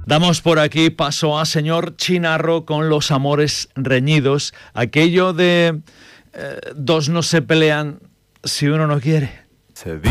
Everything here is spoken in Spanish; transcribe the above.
Damos por aquí paso a señor Chinarro con Los amores reñidos. Aquello de dos no se pelean si uno no quiere. Se